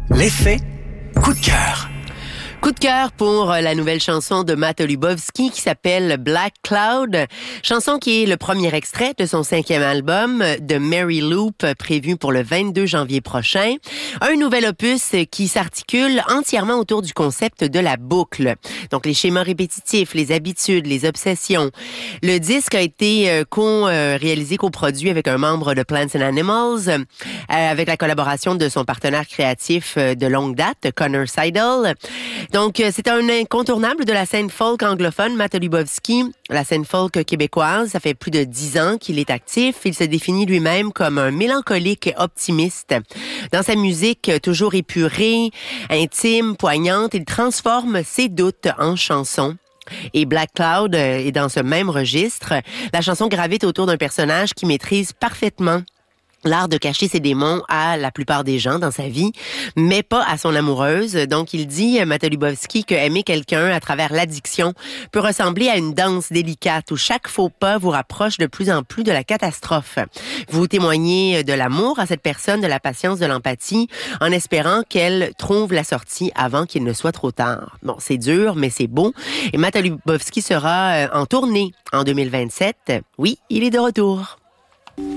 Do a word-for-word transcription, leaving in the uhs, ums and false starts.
L'effet coup de cœur. Coup de cœur pour la nouvelle chanson de Matt Lubowski qui s'appelle Black Cloud. Chanson qui est le premier extrait de son cinquième album de Mary Loop prévu pour le vingt-deux janvier prochain. Un nouvel opus qui s'articule entièrement autour du concept de la boucle. Donc les schémas répétitifs, les habitudes, les obsessions. Le disque a été co-réalisé, coproduit avec un membre de Plants and Animals, avec la collaboration de son partenaire créatif de longue date, Connor Seidel. Donc, c'est un incontournable de la scène folk anglophone, Matt Lubowski. La scène folk québécoise, ça fait plus de dix ans qu'il est actif. Il se définit lui-même comme un mélancolique optimiste. Dans sa musique toujours épurée, intime, poignante, il transforme ses doutes en chansons. Et Black Cloud est dans ce même registre. La chanson gravite autour d'un personnage qui maîtrise parfaitement l'art de cacher ses démons à la plupart des gens dans sa vie, mais pas à son amoureuse. Donc, il dit, Matt Lubowski, que aimer quelqu'un à travers l'addiction peut ressembler à une danse délicate où chaque faux pas vous rapproche de plus en plus de la catastrophe. Vous témoignez de l'amour à cette personne, de la patience, de l'empathie, en espérant qu'elle trouve la sortie avant qu'il ne soit trop tard. Bon, c'est dur, mais c'est beau. Et Matt Lubowski sera en tournée en deux mille vingt-sept. Oui, il est de retour.